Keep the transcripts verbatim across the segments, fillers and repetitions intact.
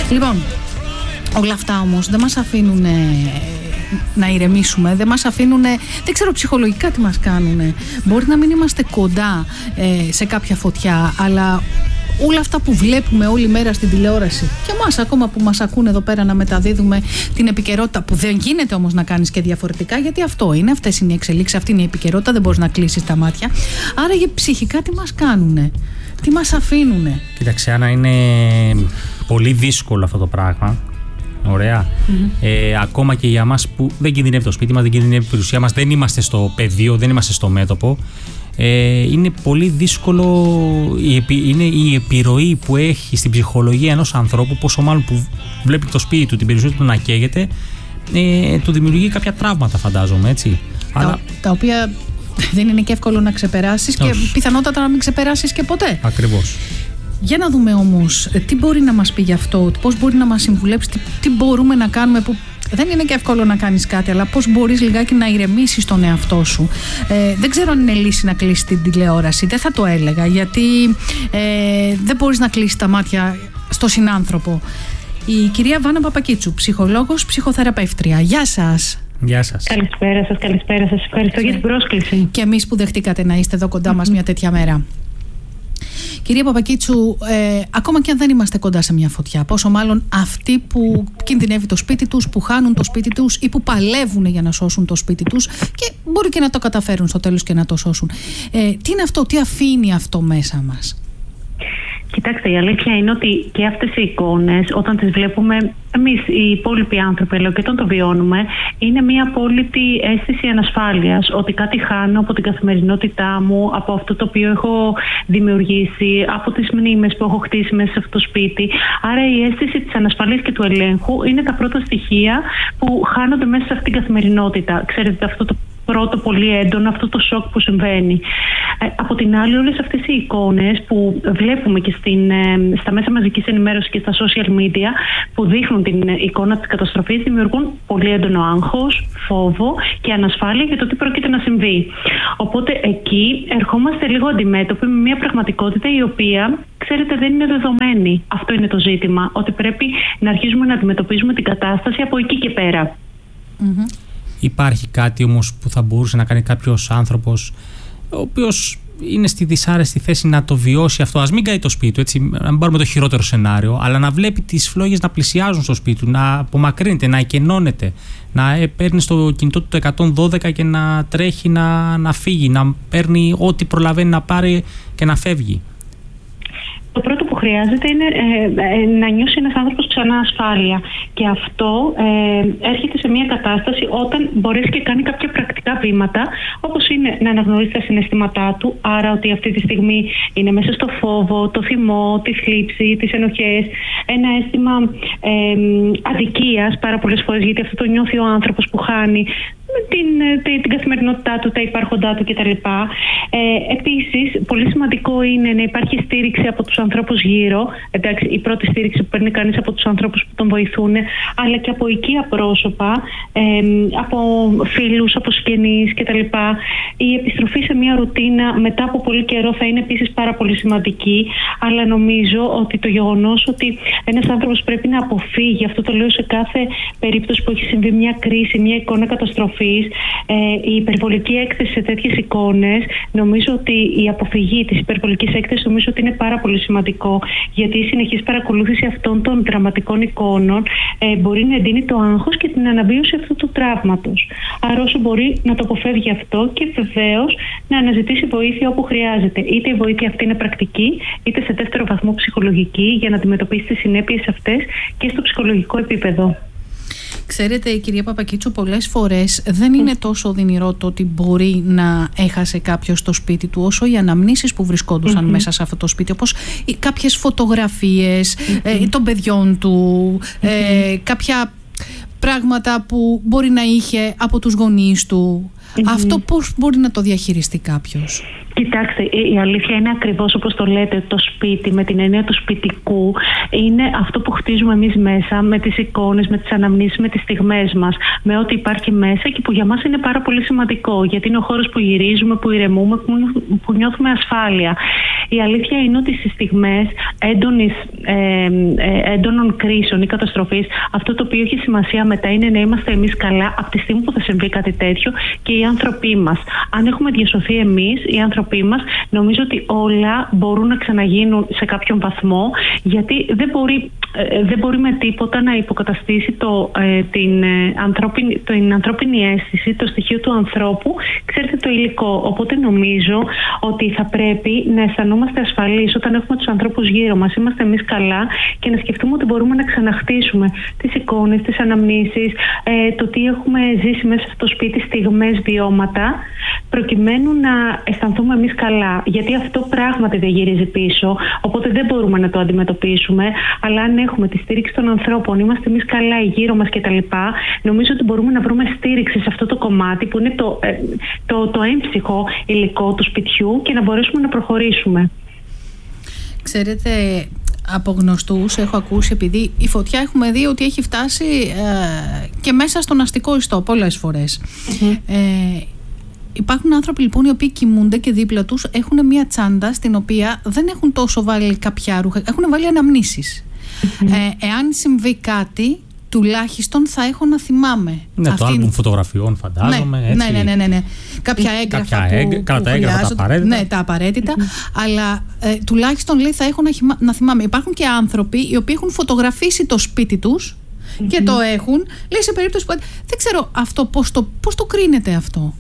Λοιπόν, όλα αυτά όμως δεν μας αφήνουν να ηρεμήσουμε, δεν μας αφήνουν, δεν ξέρω ψυχολογικά τι μας κάνουν. Μπορεί να μην είμαστε κοντά ε, σε κάποια φωτιά, αλλά όλα αυτά που βλέπουμε όλη μέρα στην τηλεόραση και εμάς ακόμα που μας ακούνε εδώ πέρα να μεταδίδουμε την επικαιρότητα, που δεν γίνεται όμως να κάνεις και διαφορετικά, γιατί αυτό είναι, αυτές είναι οι εξελίξεις, αυτή είναι η επικαιρότητα, δεν μπορείς να κλείσεις τα μάτια. Άρα για ψυχικά τι μας κάνουνε, τι μας αφήνουνε? Κοίταξε, Άννα, είναι πολύ δύσκολο αυτό το πράγμα. Ωραία. Mm-hmm. Ε, ακόμα και για εμάς που δεν κινδυνεύει το σπίτι μας, δεν κινδυνεύει η περιουσία μας, δεν είμαστε στο πεδίο, δεν είμαστε στο μέτωπο. Ε, είναι πολύ δύσκολο, η, είναι η επιρροή που έχει στην ψυχολογία ενός ανθρώπου, πόσο μάλλον που βλέπει το σπίτι του, την περιουσία του να καίγεται, ε, του δημιουργεί κάποια τραύματα, φαντάζομαι, έτσι. Τα, Αλλά... τα οποία δεν είναι και εύκολο να ξεπεράσεις και πιθανότατα να μην ξεπεράσεις και ποτέ. Ακριβώς. Για να δούμε όμως τι μπορεί να μας πει γι' αυτό, πώς μπορεί να μας συμβουλέψει, τι, τι μπορούμε να κάνουμε, που δεν είναι και εύκολο να κάνεις κάτι, αλλά πώς μπορείς λιγάκι να ηρεμήσεις τον εαυτό σου. Ε, δεν ξέρω αν είναι λύση να κλείσεις την τηλεόραση, δεν θα το έλεγα, γιατί ε, δεν μπορείς να κλείσεις τα μάτια στο συνάνθρωπο. Η κυρία Βάνα Παπακίτσου, ψυχολόγος, ψυχοθεραπεύτρια. Γεια σας. Γεια σας. Καλησπέρα σας, καλησπέρα σας. Ευχαριστώ για την πρόσκληση. Και εμείς που δεχτήκατε να είστε εδώ κοντά μας μια τέτοια μέρα. Κυρία Παπακίτσου, ε, ακόμα και αν δεν είμαστε κοντά σε μια φωτιά, πόσο μάλλον αυτοί που κινδυνεύει το σπίτι τους, που χάνουν το σπίτι τους ή που παλεύουν για να σώσουν το σπίτι τους και μπορεί και να το καταφέρουν στο τέλος και να το σώσουν. Ε, τι είναι αυτό, τι αφήνει αυτό μέσα μας? Κοιτάξτε, η αλήθεια είναι ότι και αυτές οι εικόνες, όταν τις βλέπουμε εμείς οι υπόλοιποι άνθρωποι, αλλά και όταν το βιώνουμε, είναι μια απόλυτη αίσθηση ανασφάλειας, ότι κάτι χάνω από την καθημερινότητά μου, από αυτό το οποίο έχω δημιουργήσει, από τις μνήμες που έχω χτίσει μέσα σε αυτό το σπίτι. Άρα η αίσθηση της ανασφαλείας και του ελέγχου είναι τα πρώτα στοιχεία που χάνονται μέσα σε αυτή την καθημερινότητα. Ξέρετε, αυτό το πρώτο πολύ έντονο, αυτό το σοκ που συμβαίνει. Ε, από την άλλη, όλες αυτές οι εικόνες που βλέπουμε και στην, ε, στα μέσα μαζικής ενημέρωσης και στα social media, που δείχνουν την εικόνα της καταστροφής, δημιουργούν πολύ έντονο άγχος, φόβο και ανασφάλεια για το τι πρόκειται να συμβεί. Οπότε εκεί ερχόμαστε λίγο αντιμέτωποι με μια πραγματικότητα η οποία, ξέρετε, δεν είναι δεδομένη. Αυτό είναι το ζήτημα, ότι πρέπει να αρχίσουμε να αντιμετωπίζουμε την κατάσταση από εκεί και πέρα. Mm-hmm. Υπάρχει κάτι όμως που θα μπορούσε να κάνει κάποιος άνθρωπος ο οποίος είναι στη δυσάρεστη θέση να το βιώσει αυτό? Ας μην καεί το σπίτι του, έτσι, να μην πάρουμε το χειρότερο σενάριο, αλλά να βλέπει τις φλόγες να πλησιάζουν στο σπίτι του, να απομακρύνεται, να εκενώνεται, να παίρνει στο κινητό του το εκατόν δώδεκα και να τρέχει να, να φύγει, να παίρνει ό,τι προλαβαίνει να πάρει και να φεύγει. Το πρώτο που χρειάζεται είναι ε, ε, να νιώσει ένας άνθρωπος ξανά ασφάλεια. Και αυτό ε, έρχεται σε μια κατάσταση όταν μπορέσει και κάνει κάποια πρακτικά βήματα, όπως είναι να αναγνωρίσει τα συναισθήματά του, άρα ότι αυτή τη στιγμή είναι μέσα στο φόβο, το θυμό, τη θλίψη, τις ενοχές, ένα αίσθημα ε, αδικίας πάρα πολλές φορές, γιατί αυτό το νιώθει ο άνθρωπος που χάνει την, την, την καθημερινότητά του, τα υπάρχοντά του κτλ. Ε, επίσης, πολύ σημαντικό είναι να υπάρχει στήριξη από τους ανθρώπους γύρω. Εντάξει, η πρώτη στήριξη που παίρνει κανείς από τους ανθρώπους που τον βοηθούν, αλλά και από οικεία πρόσωπα, ε, από φίλους, από συγγενείς κτλ. Η επιστροφή σε μια ρουτίνα μετά από πολύ καιρό θα είναι επίσης πάρα πολύ σημαντική, αλλά νομίζω ότι το γεγονός ότι ένας άνθρωπος πρέπει να αποφύγει, αυτό το λέω σε κάθε περίπτωση που έχει συμβεί μια κρίση, μια εικόνα καταστροφής, Ε, η υπερβολική έκθεση σε τέτοιες εικόνες, νομίζω ότι η αποφυγή της υπερβολικής έκθεσης νομίζω ότι είναι πάρα πολύ σημαντικό, γιατί η συνεχής παρακολούθηση αυτών των δραματικών εικόνων ε, μπορεί να εντείνει το άγχος και την αναβίωση αυτού του τραύματος. Άρα όσο μπορεί να το αποφεύγει αυτό και βεβαίως να αναζητήσει βοήθεια όπου χρειάζεται. Είτε η βοήθεια αυτή είναι πρακτική, είτε σε δεύτερο βαθμό ψυχολογική, για να αντιμετωπίσει τις συνέπειες αυτές και στο ψυχολογικό επίπεδο. Ξέρετε, κυρία Παπακίτσου, πολλές φορές δεν είναι τόσο οδυνηρό το ότι μπορεί να έχασε κάποιος το σπίτι του, όσο οι αναμνήσεις που βρισκόντουσαν mm-hmm. μέσα σε αυτό το σπίτι, όπως κάποιες φωτογραφίες mm-hmm. ε, των παιδιών του, mm-hmm. ε, κάποια πράγματα που μπορεί να είχε από τους γονείς του. Mm-hmm. Αυτό πώς μπορεί να το διαχειριστεί κάποιος? Κοιτάξτε, η αλήθεια είναι ακριβώς όπως το λέτε, το σπίτι με την έννοια του σπιτικού είναι αυτό που χτίζουμε εμείς μέσα, με τις εικόνες, με τις αναμνήσεις, με τις στιγμές μας, με ό,τι υπάρχει μέσα και που για μας είναι πάρα πολύ σημαντικό, γιατί είναι ο χώρος που γυρίζουμε, που ηρεμούμε, που νιώθουμε ασφάλεια. Η αλήθεια είναι ότι στις στιγμές έντονης, ε, ε, έντονων κρίσεων ή καταστροφής, αυτό το οποίο έχει σημασία μετά είναι να είμαστε εμείς καλά από τη στιγμή που θα συμβεί κάτι τέτοιο και οι άνθρωποι μας. Αν έχουμε διασωθεί εμείς, οι άνθρωποι μας, νομίζω ότι όλα μπορούν να ξαναγίνουν σε κάποιον βαθμό, γιατί δεν μπορεί, ε, δεν μπορεί με τίποτα να υποκαταστήσει το, ε, την, ε, ανθρώπινη, την ανθρώπινη αίσθηση, το στοιχείο του ανθρώπου, ξέρετε, το υλικό. Οπότε νομίζω ότι θα πρέπει να αισθανόμαστε ασφαλείς όταν έχουμε τους ανθρώπους γύρω μας, είμαστε εμείς καλά και να σκεφτούμε ότι μπορούμε να ξαναχτίσουμε τις εικόνες, τις αναμνήσεις, ε, το τι έχουμε ζήσει μέσα στο σπίτι, στιγμές, βιώματα, προκειμένου να αισθανθούμε εμείς καλά. Γιατί αυτό πράγματι δεν γυρίζει πίσω, οπότε δεν μπορούμε να το αντιμετωπίσουμε. Αλλά αν έχουμε τη στήριξη των ανθρώπων, είμαστε εμείς καλά γύρω μας κτλ., νομίζω ότι μπορούμε να βρούμε στήριξη σε αυτό το κομμάτι που είναι το, ε, το, το έμψυχο υλικό του σπιτιού και να μπορέσουμε να προχωρήσουμε. Ξέρετε, από γνωστούς έχω ακούσει, επειδή η φωτιά έχουμε δει ότι έχει φτάσει ε, και μέσα στον αστικό ιστό πολλές φορές. Mm-hmm. Ε, υπάρχουν άνθρωποι λοιπόν οι οποίοι κοιμούνται και δίπλα τους έχουν μια τσάντα στην οποία δεν έχουν τόσο βάλει κάποια ρούχα, έχουν βάλει αναμνήσεις. Mm-hmm. Ε, εάν συμβεί κάτι, τουλάχιστον θα έχω να θυμάμαι. Ναι, αυτή... το άλμπουμ φωτογραφιών φαντάζομαι. Ναι, έτσι. ναι, ναι, ναι, ναι. Κάποια έγγραφα Κάποια έγγ... που, που τα έγγραφα, τα απαραίτητα. Ναι, τα απαραίτητα. Αλλά ε, τουλάχιστον λέει θα έχω να, χυμα... να θυμάμαι. Υπάρχουν και άνθρωποι οι οποίοι έχουν φωτογραφίσει το σπίτι τους mm-hmm. και το έχουν. Λέει σε περίπτωση που... Δεν ξέρω αυτό πώς το, πώς το κρίνεται αυτό.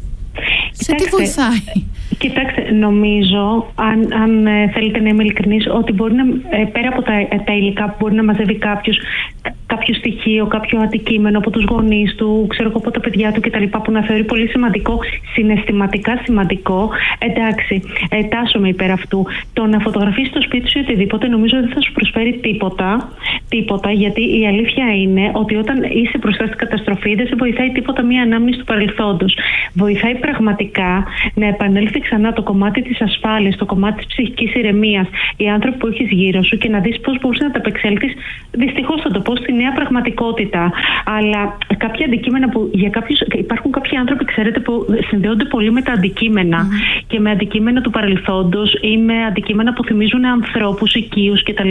Σε τι βοηθάει? Κοιτάξτε, νομίζω, αν, αν ε, θέλετε να είμαι ειλικρινής, ότι μπορεί να, ε, πέρα από τα, ε, τα υλικά που μπορεί να μαζεύει κάποιος, κάποιο στοιχείο, κάποιο αντικείμενο από τους γονείς του, ξέρω εγώ από τα παιδιά του κτλ., που να θεωρεί πολύ σημαντικό, συναισθηματικά σημαντικό, εντάξει, ε, τάσσομαι υπέρ αυτού. Το να φωτογραφίσει το σπίτι σου ή οτιδήποτε, νομίζω δεν θα σου προσφέρει τίποτα, τίποτα, γιατί η αλήθεια είναι ότι όταν είσαι μπροστά στην καταστροφή, δεν σε βοηθάει τίποτα μία ανάμνηση του παρελθόντος. Βοηθάει πραγματικά να επανέλθει ξανά το κομμάτι της ασφάλειας, το κομμάτι της ψυχικής ηρεμίας, οι άνθρωποι που έχεις γύρω σου και να δεις πώς μπορείς να τα απεξέλθεις. Δυστυχώς θα το πω στη νέα πραγματικότητα. Αλλά κάποια αντικείμενα που για κάποιους. Υπάρχουν κάποιοι άνθρωποι, ξέρετε, που συνδέονται πολύ με τα αντικείμενα mm-hmm. και με αντικείμενα του παρελθόντος ή με αντικείμενα που θυμίζουν ανθρώπους, οικείους κτλ.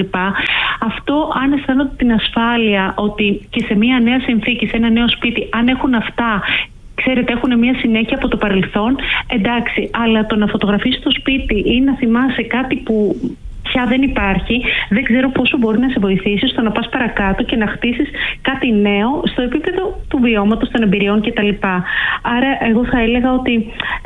Αυτό, αν αισθάνονται την ασφάλεια ότι και σε μια νέα συνθήκη, σε ένα νέο σπίτι, αν έχουν αυτά. Ξέρετε, έχουν μια συνέχεια από το παρελθόν, εντάξει, αλλά το να φωτογραφίσεις το σπίτι ή να θυμάσαι κάτι που πια δεν υπάρχει, δεν ξέρω πόσο μπορεί να σε βοηθήσει στο να πας παρακάτω και να χτίσεις κάτι νέο στο επίπεδο του βιώματος, των εμπειριών κτλ. Άρα, εγώ θα έλεγα ότι ε,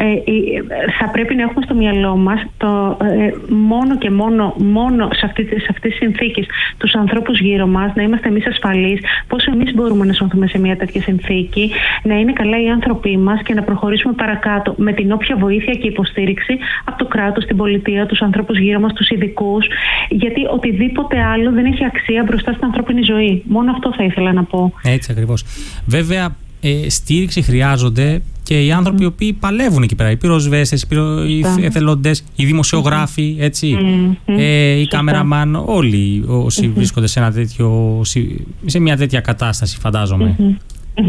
θα πρέπει να έχουμε στο μυαλό μας το, ε, μόνο και μόνο, μόνο σε, αυτή, σε αυτές τις συνθήκες τους ανθρώπους γύρω μας, να είμαστε εμείς ασφαλείς, πώς εμείς μπορούμε να σωθούμε σε μια τέτοια συνθήκη, να είναι καλά οι άνθρωποι μας και να προχωρήσουμε παρακάτω με την όποια βοήθεια και υποστήριξη από το κράτος, την πολιτεία, τους ανθρώπους γύρω μας, τους ειδικούς. Γιατί οτιδήποτε άλλο δεν έχει αξία μπροστά στην ανθρώπινη ζωή. Μόνο αυτό θα ήθελα να πω. Έτσι ακριβώς. Βέβαια, ε, στήριξη χρειάζονται και οι άνθρωποι οι mm. οποίοι παλεύουν εκεί πέρα. Οι πυροσβέστες, οι, πυρο... οι εθελοντές, οι δημοσιογράφοι, έτσι, mm-hmm. ε, οι καμεραμάν, όλοι όσοι mm-hmm. βρίσκονται σε, ένα τέτοιο, σε μια τέτοια κατάσταση, φαντάζομαι. Mm-hmm.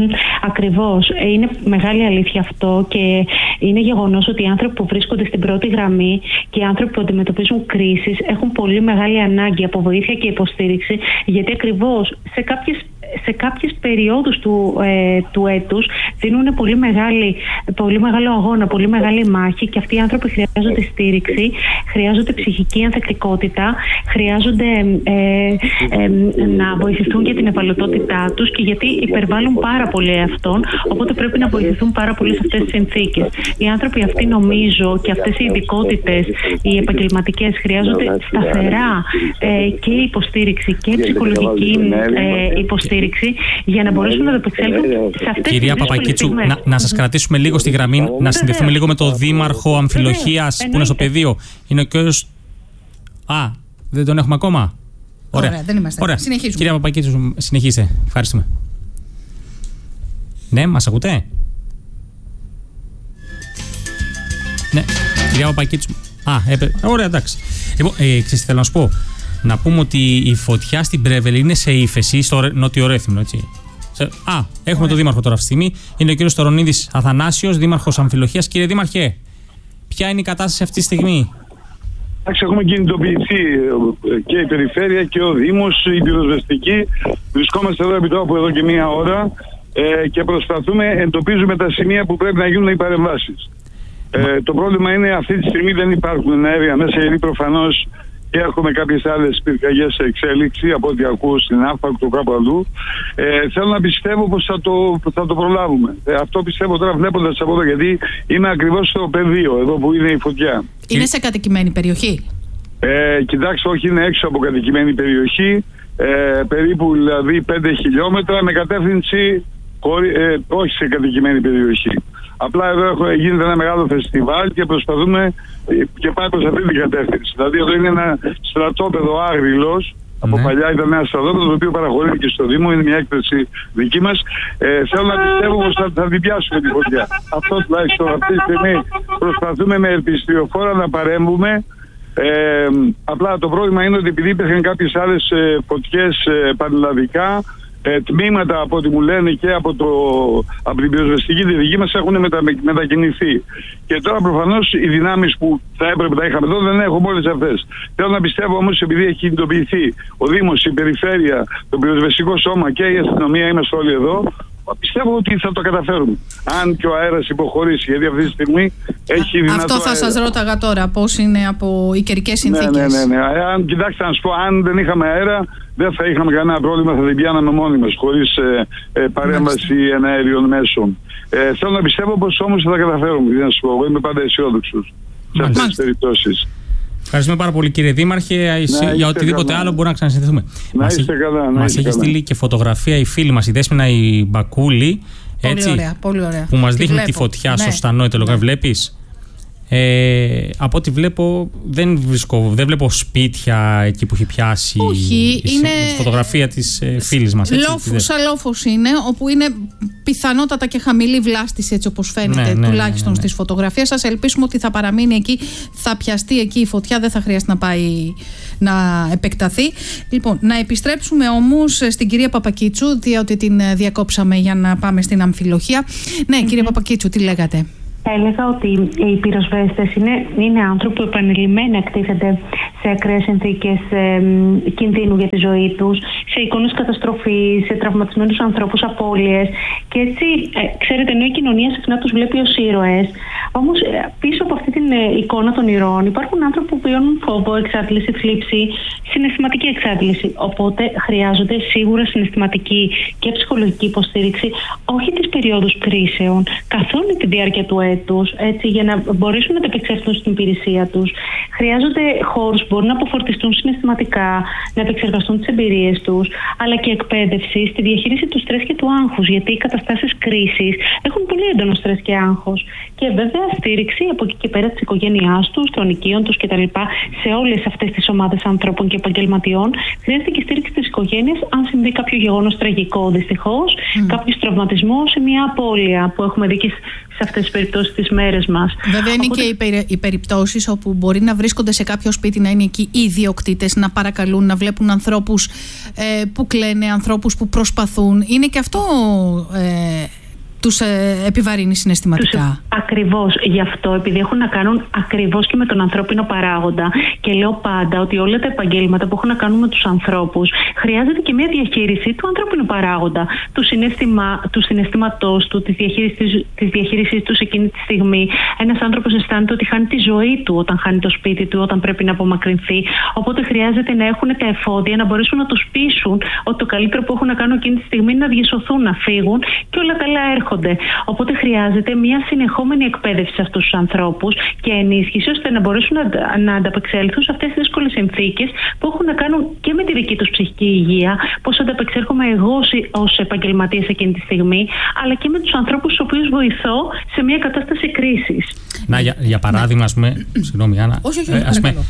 Ακριβώς. Είναι μεγάλη αλήθεια αυτό και είναι γεγονός ότι οι άνθρωποι που βρίσκονται στην πρώτη γραμμή και οι άνθρωποι που αντιμετωπίζουν κρίσεις έχουν πολύ μεγάλη ανάγκη από βοήθεια και υποστήριξη, γιατί ακριβώς σε κάποιες σε κάποιες περιόδους του, ε, του έτους δίνουν πολύ, μεγάλη, πολύ μεγάλο αγώνα, πολύ μεγάλη μάχη και αυτοί οι άνθρωποι χρειάζονται στήριξη, χρειάζονται ψυχική ανθεκτικότητα, χρειάζονται ε, ε, να βοηθηθούν για την ευαλωτότητά τους και γιατί υπερβάλλουν πάρα πολύ αυτόν, οπότε πρέπει να βοηθηθούν πάρα πολύ σε αυτές τις συνθήκες. Οι άνθρωποι αυτοί, νομίζω, και αυτές οι ειδικότητες, οι επαγγελματικές, χρειάζονται σταθερά ε, και υποστήριξη και ψυχολογική ε, υποστήριξη για να μπορέσουν να επεξέλθουν σε αυτές. Κυρία Παπακίτσου, να, να σας κρατήσουμε λίγο στη γραμμή, να συνδεθούμε λίγο με τον Δήμαρχο Αμφιλοχίας που είναι στο πεδίο. Είναι ο κύριος. Α, δεν τον έχουμε ακόμα. Ωραία, Ωραία δεν είμαστε. Ωραία. Συνεχίζουμε. Κυρία Παπακίτσου, συνεχίστε. Ευχαριστούμε. Ναι, μας ακούτε? Ναι. Κυρία Παπακίτσου. Α, έπαι... ωραία, εντάξει. Λοιπόν, ε, ξέρεις, θέλω να σου πω. Να πούμε ότι η φωτιά στην Πρέβελη είναι σε ύφεση, στο Νότιο Ρέθυμνο, έτσι. Α, έχουμε Ωραία. τον Δήμαρχο τώρα αυτή τη στιγμή. Είναι ο κύριος Τωρονίδης Αθανάσιος, Δήμαρχος Αμφιλοχίας. Κύριε Δήμαρχε, ποια είναι η κατάσταση αυτή τη στιγμή? Εντάξει, έχουμε κινητοποιηθεί και η Περιφέρεια και ο Δήμος, η πυροσβεστική. Βρισκόμαστε εδώ επί τόπου εδώ και μία ώρα ε, και προσπαθούμε, εντοπίζουμε τα σημεία που πρέπει να γίνουν οι παρεμβάσεις. Ε, το πρόβλημα είναι αυτή τη στιγμή δεν υπάρχουν αέρια μέσα, γιατί προφανώς και έχουμε κάποιες άλλες πυρκαγιές σε εξέλιξη από ό,τι ακούω στην Άφπακτο κάπου αλλού. Ε, θέλω να πιστεύω πως θα το, θα το προλάβουμε. Ε, αυτό πιστεύω τώρα βλέποντας από εδώ, γιατί είμαι ακριβώς στο πεδίο, εδώ που είναι η φωτιά. Είναι σε κατοικημένη περιοχή? Ε, κοιτάξτε, όχι, είναι έξω από κατοικημένη περιοχή, ε, περίπου δηλαδή πέντε χιλιόμετρα με κατεύθυνση, ε, όχι σε κατοικημένη περιοχή. Απλά εδώ έχω, γίνεται ένα μεγάλο φεστιβάλ και προσπαθούμε και πάει προς αυτή την κατεύθυνση. Δηλαδή εδώ είναι ένα στρατόπεδο άγριλος. Ναι. Από παλιά ήταν ένα στρατόπεδο το οποίο παραχωρήθηκε στο Δήμο, είναι μια έκθεση δική μας. Ε, θέλω να πιστεύω πως θα, θα την πιάσουμε τη φωτιά. Αυτό τουλάχιστον αυτή τη στιγμή προσπαθούμε με ελπιστριοφόρα να παρέμβουμε. Ε, απλά το πρόβλημα είναι ότι επειδή υπήρχαν κάποιες άλλες ε, φωτιές ε, πανελλαδικά, Ε, τμήματα από ό,τι μου λένε και από, το, από την πυροσβεστική τη δική μας έχουν μετα, μετακινηθεί. Και τώρα προφανώς οι δυνάμεις που θα έπρεπε να είχαμε εδώ δεν έχουμε όλες αυτές. Θέλω να πιστεύω όμως, επειδή έχει κινητοποιηθεί ο Δήμος, η Περιφέρεια, το πυροσβεστικό σώμα και η αστυνομία, είμαστε όλοι εδώ, πιστεύω ότι θα το καταφέρουμε. Αν και ο αέρας υποχωρήσει, γιατί αυτή τη στιγμή έχει δυνατό. Αυτό θα σας ρώταγα τώρα, πώς είναι από οι καιρικές συνθήκες. Ναι, ναι, ναι, ναι. Αν, κοιτάξτε, να σου πω, αν δεν είχαμε αέρα, δεν θα είχαμε κανένα πρόβλημα, θα την πιάναμε μόνοι μας, χωρίς ε, ε, παρέμβαση εναέριων μέσων. Ε, θέλω να πιστεύω πως όμως θα τα καταφέρουμε. Να σου πω, εγώ είμαι πάντα αισιόδοξος σε αυτές τις περιπτώσεις. Ευχαριστούμε πάρα πολύ, κύριε Δήμαρχε. Να για οτιδήποτε καλά. άλλο μπορεί να ξανασυνδεθούμε. Να είστε καλά. Να μας έχει στείλει και φωτογραφία η φίλη μας, η Δέσποινα η Μπακούλη. Πολύ έτσι, ωραία, πολύ ωραία. Που μας τη δείχνει βλέπω. τη φωτιά ναι. στο στανό ετελογά. Ναι. Βλέπεις. Ε, από ό,τι βλέπω, δεν, βρισκώ, δεν βλέπω σπίτια εκεί που έχει πιάσει. Όχι, η, είναι. Η φωτογραφία της ε, φίλης μας. Σαν λόφος είναι, όπου είναι πιθανότατα και χαμηλή βλάστηση, έτσι όπως φαίνεται, ναι, ναι, τουλάχιστον ναι, ναι, ναι. στις φωτογραφίες. Σας ελπίσουμε ότι θα παραμείνει εκεί, θα πιαστεί εκεί η φωτιά, δεν θα χρειάζεται να πάει να επεκταθεί. Λοιπόν, να επιστρέψουμε όμως στην κυρία Παπακίτσου, διότι την διακόψαμε για να πάμε στην Αμφιλοχία. Ναι, κυρία Παπακίτσου, τι λέγατε? Έλεγα ότι οι πυροσβέστες είναι, είναι άνθρωποι που επανειλημμένα εκτίθενται σε ακραίες συνθήκες ε, κινδύνου για τη ζωή τους, σε εικόνες καταστροφής, σε τραυματισμένους ανθρώπους, απώλειες. Και έτσι, ε, ξέρετε, ενώ η κοινωνία συχνά τους βλέπει ως ήρωες, όμως ε, πίσω από αυτή την ε, εικόνα των ηρώων υπάρχουν άνθρωποι που βιώνουν φόβο, εξάντληση, θλίψη, συναισθηματική εξάντληση. Οπότε χρειάζονται σίγουρα συναισθηματική και ψυχολογική υποστήριξη, όχι τις περιόδους κρίσεων, καθ' όλη τη διάρκεια του έτους, έτσι, για να μπορέσουν να επεξέλθουν στην υπηρεσία τους. Χρειάζονται χώρους που μπορούν να αποφορτιστούν συναισθηματικά, να επεξεργαστούν τις εμπειρίες τους, αλλά και εκπαίδευση στη διαχείριση του στρες και του άγχους, γιατί οι καταστάσεις κρίσης έχουν πολύ έντονο στρες και άγχος. Και βέβαια στήριξη από εκεί και πέρα της οικογένειάς τους, των οικείων τους κτλ. Σε όλες αυτές τις ομάδες ανθρώπων και επαγγελματιών χρειάζεται και στήριξη της οικογένειας αν συμβεί κάποιο γεγονός τραγικό, δυστυχώς, mm. κάποιος τραυματισμός ή μια απώλεια που έχουμε δει και σε αυτές τις περιπτώσεις τις μέρες μας. Βέβαια είναι Οπότε... και οι, περι... οι περιπτώσεις όπου μπορεί να βρίσκονται σε κάποιο σπίτι, να είναι εκεί οι ιδιοκτήτες, να παρακαλούν, να βλέπουν ανθρώπους ε, που κλαίνε, ανθρώπους που προσπαθούν. Είναι και αυτό... Ε, τους ε, επιβαρύνει συναισθηματικά. Ακριβώς. Γι' αυτό, επειδή έχουν να κάνουν ακριβώς και με τον ανθρώπινο παράγοντα, και λέω πάντα ότι όλα τα επαγγέλματα που έχουν να κάνουν με τους ανθρώπους χρειάζεται και μια διαχείριση του ανθρώπινου παράγοντα, του, συναισθημα, του συναισθήματός του, της διαχείρισης, της διαχείρισης του σε εκείνη τη στιγμή. Ένας άνθρωπος αισθάνεται ότι χάνει τη ζωή του όταν χάνει το σπίτι του, όταν πρέπει να απομακρυνθεί. Οπότε χρειάζεται να έχουν τα εφόδια, να μπορέσουν να τους πείσουν ότι το καλύτερο που έχουν να κάνουν εκείνη τη στιγμή είναι να διασωθούν, να φύγουν και όλα καλά έρχονται. Οπότε χρειάζεται μια συνεχόμενη εκπαίδευση σε αυτούς τους ανθρώπους και ενίσχυση ώστε να μπορέσουν να, να ανταπεξέλθουν σε αυτές τις δύσκολες συνθήκες που έχουν να κάνουν και με τη δική τους ψυχική υγεία, πώς ανταπεξέρχομαι εγώ ως επαγγελματίας εκείνη τη στιγμή, αλλά και με τους ανθρώπους τους οποίους βοηθώ σε μια κατάσταση κρίσης. Να, για, για παράδειγμα, ας πούμε. Συγγνώμη, Άννα. Όχι, όχι, όχι, ε, ας πούμε,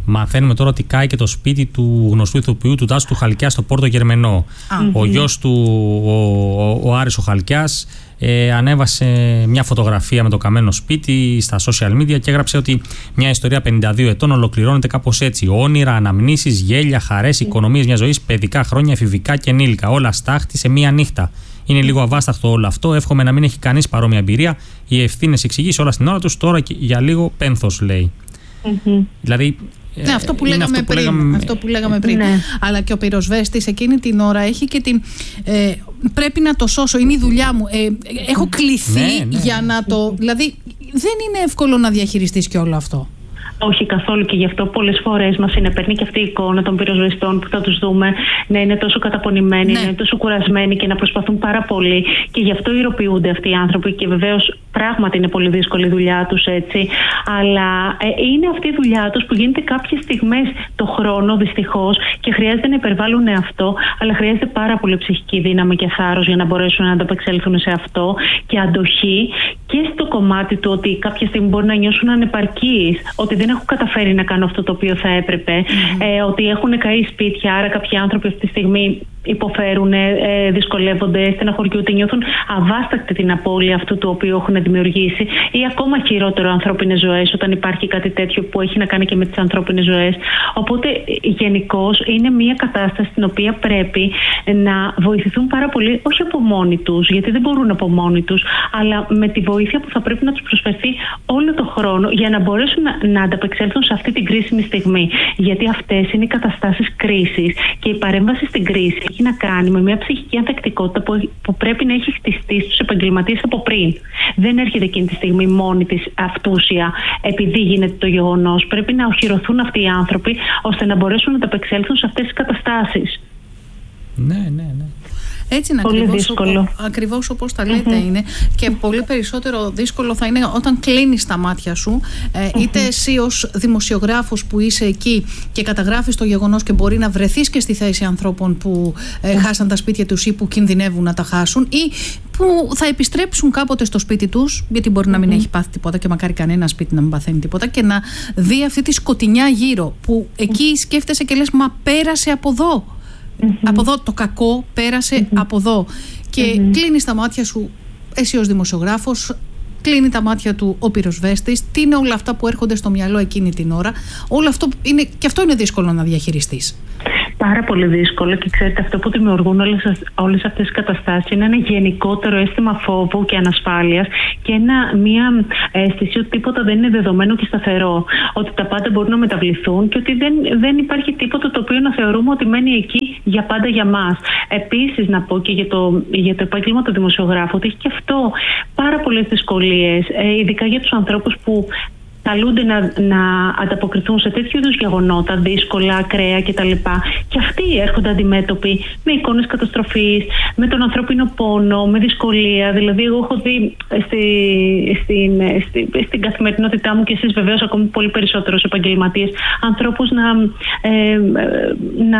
Μαθαίνουμε τώρα ότι κάει και το σπίτι του γνωστού ηθοποιού του Τάσου του Χαλκιά στο Πόρτο Γερμενό. Mm-hmm. Ο γιος του, ο, ο, ο Άρης ο Χαλκιάς, ε, ανέβασε μια φωτογραφία με το καμένο σπίτι στα social media και έγραψε ότι μια ιστορία πενήντα δύο ετών ολοκληρώνεται κάπως έτσι. Όνειρα, αναμνήσεις, γέλια, χαρές, οικονομίες μια ζωής, παιδικά χρόνια, εφηβικά και ενήλικα. Όλα στάχτη σε μία νύχτα. Είναι λίγο αβάσταχτο όλο αυτό. Εύχομαι να μην έχει κανείς παρόμοια εμπειρία. Οι ευθύνες, εξηγήσεις, όλα στην ώρα τους. Τώρα και για λίγο πένθος, λέει. Mm-hmm. Δηλαδή. Ναι, αυτό που λέγαμε αυτό που πριν. Λέγαμε... Αυτό που λέγαμε πριν. Ναι. Αλλά και ο πυροσβέστης εκείνη την ώρα έχει και την. Ε, πρέπει να το σώσω, είναι η δουλειά μου. Ε, έχω κληθεί ναι, ναι, για να το. Δηλαδή, δεν είναι εύκολο να διαχειριστείς και όλο αυτό. Όχι καθόλου, και γι' αυτό πολλές φορές μας συνεπέρνει και αυτή η εικόνα των πυροσβεστών που θα τους δούμε να είναι τόσο καταπονημένοι, ναι. να είναι τόσο κουρασμένοι και να προσπαθούν πάρα πολύ. Και γι' αυτό ηρωποιούνται αυτοί οι άνθρωποι. Και βεβαίως πράγματι είναι πολύ δύσκολη η δουλειά τους, έτσι. Αλλά ε, είναι αυτή η δουλειά τους που γίνεται κάποιες στιγμές το χρόνο, δυστυχώς, και χρειάζεται να υπερβάλλουν αυτό. Αλλά χρειάζεται πάρα πολύ ψυχική δύναμη και θάρρος για να μπορέσουν να ανταπεξέλθουν σε αυτό, και αντοχή και στο κομμάτι του ότι κάποια στιγμή μπορεί να νιώσουν ανεπαρκείς, ότι δεν έχουν καταφέρει να κάνουν αυτό το οποίο θα έπρεπε, mm-hmm. ε, ότι έχουν καεί σπίτια, άρα κάποιοι άνθρωποι αυτή τη στιγμή υποφέρουν, ε, δυσκολεύονται, στεναχωριούνται, νιώθουν αβάστακτη την απώλεια αυτού του οποίου έχουν δημιουργήσει, ή ακόμα χειρότερο ανθρώπινες ζωές, όταν υπάρχει κάτι τέτοιο που έχει να κάνει και με τις ανθρώπινες ζωές. Οπότε γενικώς είναι μια κατάσταση στην οποία πρέπει να βοηθηθούν πάρα πολύ, όχι από μόνοι τους, γιατί δεν μπορούν από μόνοι τους, αλλά με τη βοήθεια που θα πρέπει να τους προσφερθεί όλο το χρόνο για να μπορέσουν να, να ανταπεξέλθουν σε αυτή την κρίσιμη στιγμή. Γιατί αυτές είναι οι καταστάσεις κρίσης, και η παρέμβαση στην κρίση έχει να κάνει με μια ψυχική ανθεκτικότητα που, που πρέπει να έχει χτιστεί στους επαγγελματίες από πριν. Δεν έρχεται εκείνη τη στιγμή μόνη της αυτούσια επειδή γίνεται το γεγονός. Πρέπει να οχυρωθούν αυτοί οι άνθρωποι ώστε να μπορέσουν να ανταπεξέλθουν σε αυτές τις καταστάσεις. Ναι, ναι, ναι. Έτσι είναι, ακριβώς, οπό, ακριβώς όπως τα λέτε mm-hmm. είναι, και πολύ περισσότερο δύσκολο θα είναι όταν κλείνεις τα μάτια σου, ε, mm-hmm. είτε εσύ ως δημοσιογράφος που είσαι εκεί και καταγράφεις το γεγονός και μπορεί να βρεθείς και στη θέση ανθρώπων που ε, mm-hmm. χάσαν τα σπίτια τους ή που κινδυνεύουν να τα χάσουν, ή που θα επιστρέψουν κάποτε στο σπίτι τους, γιατί μπορεί να μην mm-hmm. έχει πάθει τίποτα και μακάρι κανένα σπίτι να μην παθαίνει τίποτα, και να δει αυτή τη σκοτεινιά γύρω που εκεί mm-hmm. σκέφτεσαι και λες, μα πέρασε από εδώ. Mm-hmm. Από εδώ το κακό πέρασε mm-hmm. από εδώ, και mm-hmm. κλείνεις τα μάτια σου εσύ ως δημοσιογράφος, κλείνει τα μάτια του ο πυροσβέστης. Τι είναι όλα αυτά που έρχονται στο μυαλό εκείνη την ώρα? Όλο αυτό είναι, και αυτό είναι δύσκολο να διαχειριστείς. Πάρα πολύ δύσκολο, και ξέρετε, αυτό που δημιουργούν όλες, όλες αυτές τις καταστάσεις είναι ένα γενικότερο αίσθημα φόβου και ανασφάλειας, και ένα, μια αίσθηση ότι τίποτα δεν είναι δεδομένο και σταθερό, ότι τα πάντα μπορούν να μεταβληθούν και ότι δεν, δεν υπάρχει τίποτα το οποίο να θεωρούμε ότι μένει εκεί για πάντα για μας. Επίσης, να πω και για το, για το επάγγελμα του δημοσιογράφου ότι έχει και αυτό πάρα πολλές δυσκολίες, ειδικά για τους ανθρώπους που καλούνται να, να ανταποκριθούν σε τέτοιου είδους γεγονότα, δύσκολα, ακραία κτλ. Και αυτοί έρχονται αντιμέτωποι με εικόνες καταστροφής, με τον ανθρώπινο πόνο, με δυσκολία. Δηλαδή, εγώ έχω δει στη, στην, στη, στην καθημερινότητά μου, και εσείς βεβαίως ακόμη πολύ περισσότερους επαγγελματίες, ανθρώπους να, ε, να,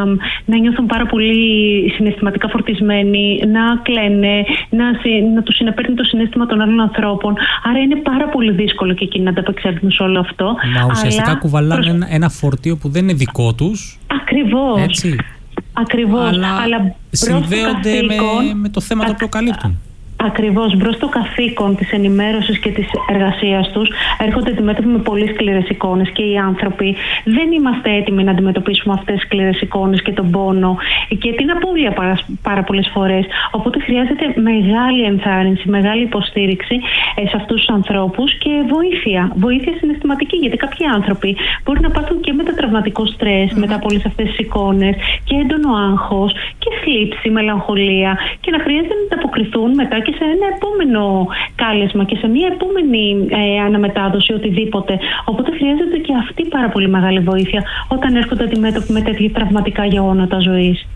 να νιώθουν πάρα πολύ συναισθηματικά φορτισμένοι, να κλαίνε, να, να τους συνεπέρνει το συναίσθημα των άλλων ανθρώπων. Άρα είναι πάρα πολύ δύσκολο και εκείνοι να ανταποκριθούν σε όλο αυτό. Μα ουσιαστικά αλλά κουβαλάνε προς... ένα, ένα φορτίο που δεν είναι δικό τους. Ακριβώς. Έτσι. Ακριβώς. Αλλά, αλλά συνδέονται καθήκον, με, με το θέμα α, το οποίο καλύπτουν. Ακριβώς, μπρος στο καθήκον της ενημέρωσης και της εργασίας τους έρχονται αντιμέτωποι με πολύ σκληρές εικόνες, και οι άνθρωποι δεν είμαστε έτοιμοι να αντιμετωπίσουμε αυτές τις σκληρές εικόνες και τον πόνο και την απώλεια πάρα, πάρα πολλές φορές. Οπότε χρειάζεται μεγάλη ενθάρρυνση, μεγάλη υποστήριξη σε αυτούς τους ανθρώπους και βοήθεια, βοήθεια συναισθηματική, γιατί κάποιοι άνθρωποι μπορεί να πάθουν και μετατραυματικό στρες mm. μετά από όλες αυτές τις εικόνες, και έντονο άγχος και θλίψη, μελαγχολία, και να χρειάζεται να ανταποκριθούν μετά και σε ένα επόμενο κάλεσμα και σε μια επόμενη ε, αναμετάδοση, οτιδήποτε. Οπότε χρειάζεται και αυτή πάρα πολύ μεγάλη βοήθεια όταν έρχονται αντιμέτωποι με τέτοια τραυματικά γεγονότα ζωής.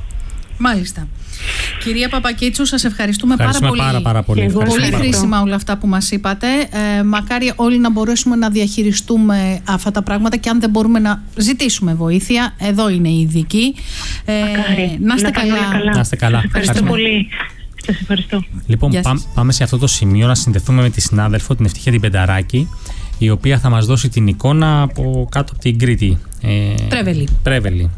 Μάλιστα. Κυρία Παπακίτσου, σας ευχαριστούμε, ευχαριστούμε πάρα, πάρα, πάρα πολύ. πάρα πολύ. Πολύ χρήσιμα όλα αυτά που μας είπατε. Ε, μακάρι όλοι να μπορέσουμε να διαχειριστούμε αυτά τα πράγματα, και αν δεν μπορούμε να ζητήσουμε βοήθεια, εδώ είναι οι ειδικοί. Ε, να είστε καλά. καλά. Να είστε καλά. Ευχαριστώ πολύ. Σας ευχαριστώ. Λοιπόν, πά, πάμε σε αυτό το σημείο να συνδεθούμε με τη συνάδελφο, την Ευτυχία την Πενταράκη, η οποία θα μας δώσει την εικόνα από κάτω από την Κρήτη. Ε, Πρέβελη. Πρέβελη.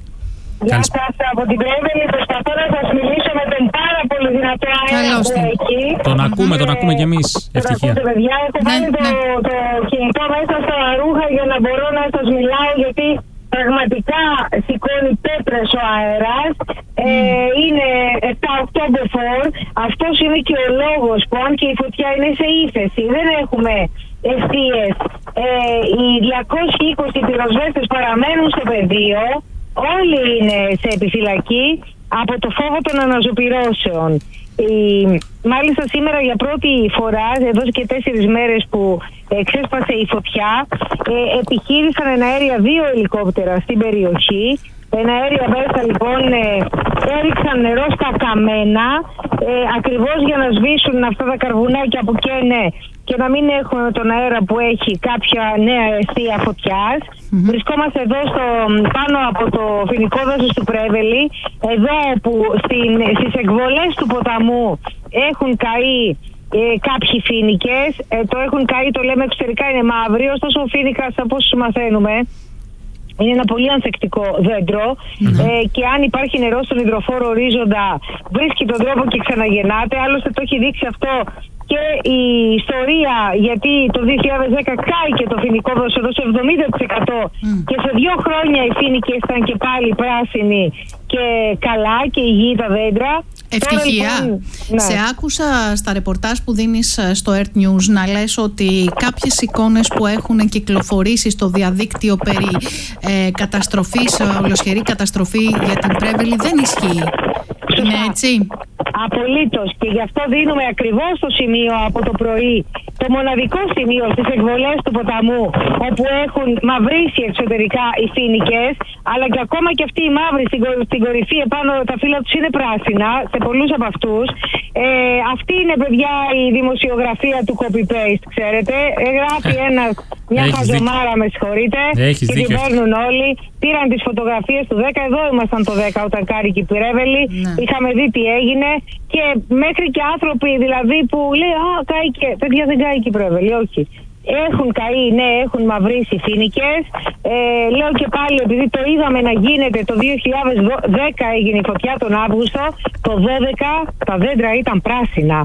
Γεια σας, από την Πρέβελη προσπαθώ να σας μιλήσω με τον πάρα πολύ δυνατό αέρα που εκεί. Τον ακούμε, τον ακούμε κι εμείς, ευτυχία. Τον ακούτε, παιδιά, έχω Ναι, βάλει ναι. το, το κινητό μέσα στα ρούχα για να μπορώ να σας μιλάω, γιατί πραγματικά σηκώνει πέτρες ο αέρας. Ε, είναι επτά οκτώ μποφόρ. Αυτός είναι και ο λόγος που, αν και η φωτιά είναι σε ύφεση, δεν έχουμε ευθείες. Ε, οι διακόσιοι είκοσι πυροσβέστες παραμένουν στο πεδίο. Όλοι είναι σε επιφυλακή από το φόβο των αναζωπυρώσεων. Η, μάλιστα σήμερα για πρώτη φορά, εδώ και τέσσερις μέρες που ε, ξέσπασε η φωτιά, ε, επιχείρησαν εναέρια δύο ελικόπτερα στην περιοχή. Εναέρια μέσα λοιπόν ε, έριξαν νερό στα καμένα, ε, ακριβώς για να σβήσουν αυτά τα καρβουνάκια που καίνε και να μην έχουμε τον αέρα που έχει κάποια νέα αιστεία φωτιάς. Mm-hmm. Βρισκόμαστε εδώ στο, πάνω από το φοινικό δάσος του Πρέβελη, εδώ που στην, στις εκβολές του ποταμού έχουν καεί ε, κάποιοι φοίνικες. Ε, το έχουν καεί, το λέμε εξωτερικά, είναι μαύροι, ωστόσο ο φοίνικας, από όσους μαθαίνουμε, είναι ένα πολύ ανθεκτικό δέντρο. Mm-hmm. ε, και αν υπάρχει νερό στον υδροφόρο ορίζοντα, βρίσκει τον τρόπο και ξαναγεννάται. Άλλωστε το έχει δείξει αυτό και η ιστορία, γιατί το δύο χιλιάδες δέκα κάηκε το φοινικό δάσος εδώ σε εβδομήντα τοις εκατό mm. και σε δύο χρόνια οι φοίνικες ήταν και πάλι πράσινοι και καλά και υγιή τα δέντρα. Ευτυχία. Τώρα, λοιπόν, ναι. Σε άκουσα στα ρεπορτάζ που δίνεις στο Earth News να λες ότι κάποιες εικόνες που έχουν κυκλοφορήσει στο διαδίκτυο περί ε, καταστροφής, ολοσχερή καταστροφή για την Πρέβελη δεν ισχύει. Είναι έτσι? Απολύτως, και γι' αυτό δίνουμε ακριβώς το σημείο από το πρωί, το μοναδικό σημείο στις εκβολές του ποταμού, όπου έχουν μαυρίσει εξωτερικά οι φοίνικες, αλλά και ακόμα και αυτοί οι μαύροι στην, κορυ, στην κορυφή επάνω τα φύλλα τους είναι πράσινα σε πολλούς από αυτούς. Ε, αυτή είναι, παιδιά, η δημοσιογραφία του copy-paste, ξέρετε. Ε, γράφει ένα, μια χαζομάρα, με συγχωρείτε, Έχεις και δίκιο. την παίρνουν όλοι. Πήραν τις φωτογραφίες του δέκα, εδώ ήμασταν το δέκα όταν κάρηκε η Πρέβελη. Ναι. Είχαμε δει τι έγινε και μέχρι και άνθρωποι δηλαδή που λέει «Α, κάηκε». Παιδιά, δεν κάηκε η Πρέβελη, όχι. Έχουν καεί, ναι, έχουν μαυρίσει φοίνικες. Ε, λέω και πάλι, επειδή το είδαμε να γίνεται το δύο χιλιάδες δέκα, έγινε η φωτιά τον Αύγουστο, το δώδεκα τα δέντρα ήταν πράσινα.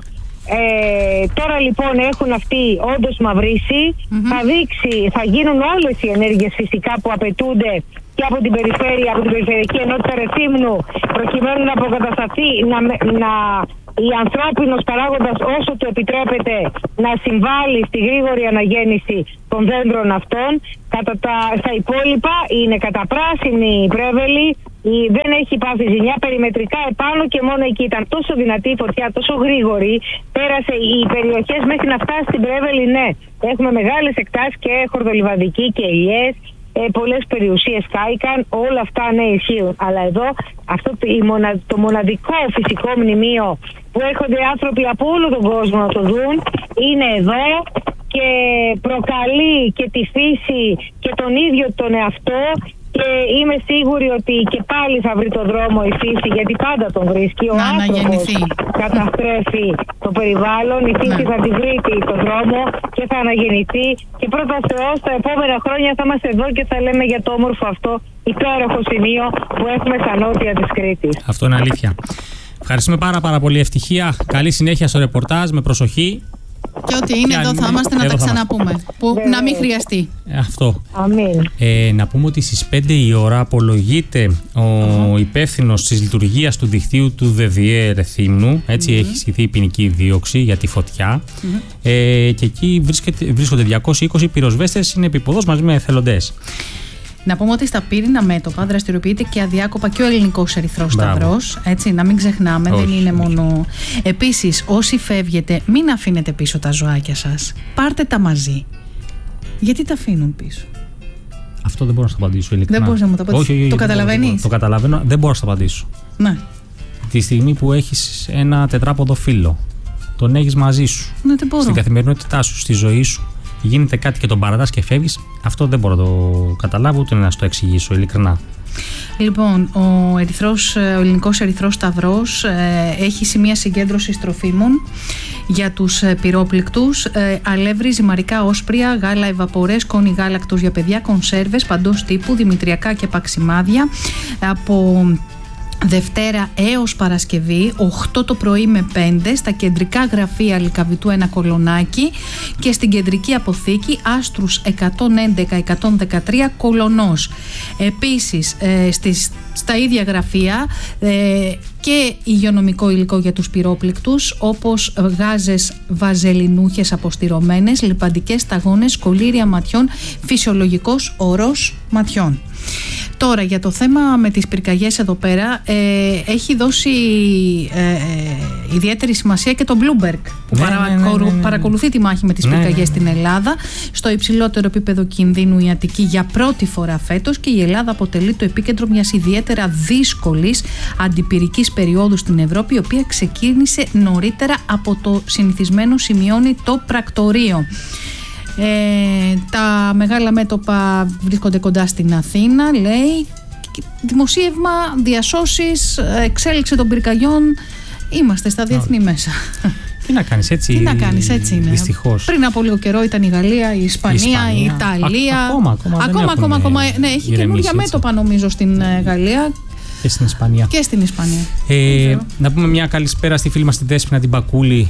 Ε, τώρα λοιπόν έχουν αυτοί όντως μαυρίσει. Mm-hmm. Θα δείξει, θα γίνουν όλες οι ενέργειες φυσικά που απαιτούνται και από την περιφέρεια, από την περιφερειακή ενότητα Ρεθύμνου, προκειμένου να αποκατασταθεί, να, να, η ανθρώπινος παράγοντας όσο του επιτρέπεται να συμβάλλει στη γρήγορη αναγέννηση των δέντρων αυτών. Κατά τα, στα υπόλοιπα είναι καταπράσινη η Πρέβελη, η, δεν έχει πάθει ζημιά, περιμετρικά επάνω και μόνο εκεί ήταν τόσο δυνατή η φωτιά, τόσο γρήγορη, πέρασε οι περιοχές μέχρι να φτάσει στην Πρέβελη, ναι. Έχουμε μεγάλες εκτάσεις και χορδολιβαδική και ελιές. Ε, πολλές περιουσίες κάηκαν, όλα αυτά ναι ισχύουν. Αλλά εδώ αυτό το, η μονα, το μοναδικό φυσικό μνημείο που έρχονται άνθρωποι από όλο τον κόσμο να το δουν είναι εδώ και προκαλεί και τη φύση και τον ίδιο τον εαυτό. Και είμαι σίγουρη ότι και πάλι θα βρει τον δρόμο η φύση, γιατί πάντα τον βρίσκει. Ο άνθρωπος καταστρέφει το περιβάλλον, η φύση ναι. θα τη βρει τον δρόμο και θα αναγεννηθεί. Και πρώτα Θεός, τα επόμενα χρόνια θα είμαστε εδώ και θα λέμε για το όμορφο αυτό υπέροχο σημείο που έχουμε στα νότια της Κρήτης. Αυτό είναι αλήθεια. Ευχαριστούμε πάρα πάρα πολύ, Ευτυχία. Καλή συνέχεια στο ρεπορτάζ, με προσοχή. Και ό,τι είναι, εδώ θα είμαστε να τα ξαναπούμε. Που Βέβαια. να μην χρειαστεί. Αυτό. Αμήν. Ε, να πούμε ότι στις πέντε η ώρα απολογείται ο uh-huh. υπεύθυνος της λειτουργίας του δικτύου του ΔΔΕ Ρεθύμνου. Έτσι uh-huh. έχει ισχυθεί η ποινική δίωξη για τη φωτιά. Uh-huh. Ε, και εκεί βρίσκονται διακόσιοι είκοσι πυροσβέστες, είναι επίποδος μαζί με εθελοντές. Να πούμε ότι στα πύρινα μέτωπα δραστηριοποιείται και αδιάκοπα και ο Ελληνικός Ερυθρός Σταυρός. Έτσι, να μην ξεχνάμε, όχι, δεν είναι όχι. μόνο. Επίσης, όσοι φεύγετε, μην αφήνετε πίσω τα ζωάκια σας. Πάρτε τα μαζί. Γιατί τα αφήνουν πίσω? Αυτό δεν μπορώ να σου απαντήσω ειλικρινά. Δεν μπορείς να μου το απαντήσεις. Όχι, όχι, το όχι, καταλαβαίνεις? Το καταλαβαίνω, δεν μπορώ να σου απαντήσω. Ναι. Τη στιγμή που έχεις ένα τετράποδο φύλλο, τον έχεις μαζί σου. Ναι, δεν μπορώ. Στην καθημερινότητά σου, στη ζωή σου. Γίνεται κάτι και τον παρατάς και φεύγεις, αυτό δεν μπορώ να το καταλάβω ούτε να σου το εξηγήσω ειλικρινά. Λοιπόν, ο, ερυθρός, ο Ελληνικός Ερυθρός Σταυρός ε, έχει σημεία συγκέντρωσης τροφίμων για τους πυρόπληκτους. Ε, αλεύρι, ζυμαρικά όσπρια, γάλα ευαπορές, κόνη γάλακτος για παιδιά, κονσέρβες παντός τύπου, δημητριακά και παξιμάδια. Από Δευτέρα έως Παρασκευή, οκτώ το πρωί με πέντε, στα κεντρικά γραφεία Λυκαβητού ένα Κολονάκι και στην κεντρική αποθήκη Άστρους εκατόν έντεκα εκατόν δεκατρία Κολονός. Επίσης, ε, στις, στα ίδια γραφεία ε, και υγειονομικό υλικό για τους πυρόπληκτους, όπως γάζες βαζελινούχες αποστηρωμένες, λιπαντικές σταγόνες, κολλήρια ματιών, φυσιολογικός ορός ματιών. Τώρα για το θέμα με τις πυρκαγιές εδώ πέρα, ε, έχει δώσει ε, ε, ιδιαίτερη σημασία και το Bloomberg που ναι, παρακολου, ναι, ναι, ναι. παρακολουθεί τη μάχη με τις ναι, πυρκαγιές ναι, ναι. στην Ελλάδα. Στο υψηλότερο επίπεδο κινδύνου η Αττική για πρώτη φορά φέτος και η Ελλάδα αποτελεί το επίκεντρο μιας ιδιαίτερα δύσκολης αντιπυρικής περίοδου στην Ευρώπη, η οποία ξεκίνησε νωρίτερα από το συνηθισμένο, σημειώνει το πρακτορείο. Ε, τα μεγάλα μέτωπα βρίσκονται κοντά στην Αθήνα, λέει. Δημοσίευμα, διασώσεις, εξέλιξη των πυρκαγιών. Είμαστε στα διεθνή oh. μέσα. Τι να κάνεις, έτσι. Τι να κάνεις, έτσι είναι. Δυστυχώς. Πριν από λίγο καιρό ήταν η Γαλλία, η Ισπανία, η, Ισπανία. η Ιταλία. Α, ακόμα, ακόμα, ακόμα, ακόμα, ακόμα. Ναι, έχει καινούργια μέτωπα νομίζω στην ναι. Γαλλία. Και στην Ισπανία. Και στην Ισπανία. Ε, να πούμε μια καλησπέρα στη φίλη μας την Δέσποινα την Πακούλη,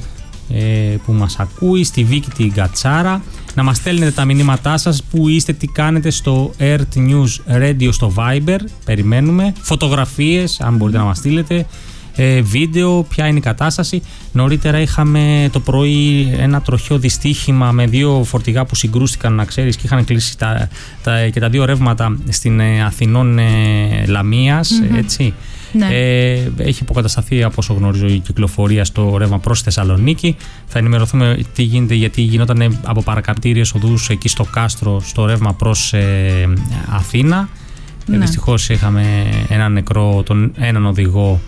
ε, που μας ακούει, στη Βίκη την Κατσάρα. Να μας στέλνετε τα μηνύματά σας, που είστε, τι κάνετε στο Earth News Radio στο Viber. Περιμένουμε φωτογραφίες, αν μπορείτε να μας στείλετε, ε, βίντεο, ποια είναι η κατάσταση. Νωρίτερα είχαμε το πρωί ένα τροχαίο δυστύχημα με δύο φορτηγά που συγκρούστηκαν, να ξέρεις, και είχαν κλείσει τα, τα, και τα δύο ρεύματα στην ε, Αθηνών ε, Λαμίας, mm-hmm. έτσι. Ναι. Ε, έχει υποκατασταθεί, από όσο γνωρίζω, η κυκλοφορία στο ρεύμα προς Θεσσαλονίκη. Θα ενημερωθούμε τι γίνεται, γιατί γινόταν από παρακαρτήριες οδούς εκεί στο Κάστρο στο ρεύμα προς ε, Αθήνα. Ναι. Ε, δυστυχώς είχαμε έναν νεκρό, τον, έναν οδηγό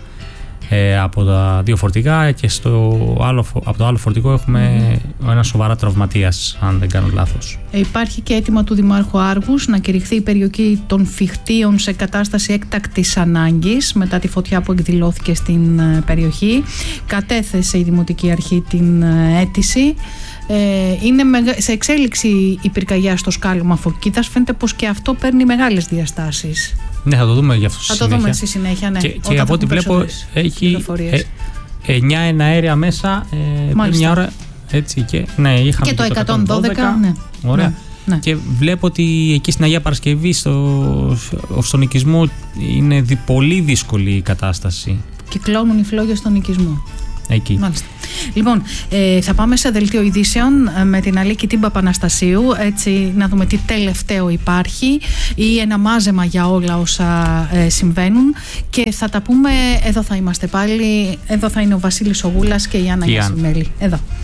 ε, από τα δύο φορτηγά, και στο άλλο, από το άλλο φορτηγό έχουμε mm. ένα σοβαρά τραυματίας, αν δεν κάνω λάθος. Υπάρχει και αίτημα του Δημάρχου Άργους να κηρυχθεί η περιοχή των Φιχτίων σε κατάσταση έκτακτης ανάγκης μετά τη φωτιά που εκδηλώθηκε στην περιοχή. Κατέθεσε η Δημοτική Αρχή την αίτηση. Είναι σε εξέλιξη η πυρκαγιά στο σκάλωμα Φωκίδας. Φαίνεται πως και αυτό παίρνει μεγάλες διαστάσεις. Ναι, θα το δούμε γι' αυτό στη θα συνέχεια. το δούμε στη συνέχεια, ναι. Και, και από ό,τι βλέπω έχει ε, εννιά εναέρια μέσα ε, πριν μια ώρα. Έτσι, και, ναι, είχαμε και το εκατόν δώδεκα. Ναι. Ωραία. Ναι, ναι. Και βλέπω ότι εκεί στην Αγία Παρασκευή, στο, στον οικισμό, είναι δι, πολύ δύσκολη η κατάσταση. Κυκλώνουν οι φλόγες στον οικισμό. Εκεί. Μάλιστα. Λοιπόν, ε, θα πάμε σε δελτίο ειδήσεων με την Αλίκη την Παπαναστασίου, έτσι να δούμε τι τελευταίο υπάρχει ή ένα μάζεμα για όλα όσα ε, συμβαίνουν, και θα τα πούμε, εδώ θα είμαστε πάλι, εδώ θα είναι ο Βασίλης Ογούλας και η Άννα Γιασιμέλη. Εδώ.